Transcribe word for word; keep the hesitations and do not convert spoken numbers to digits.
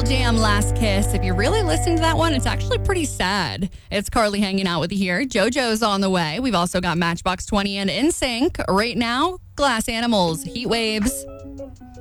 Jam, Last Kiss. If you really listen to that one, it's actually pretty sad. It's Carly hanging out with you here. JoJo's on the way. We've also got Matchbox twenty and N Sync. Right now, Glass Animals, Heat Waves.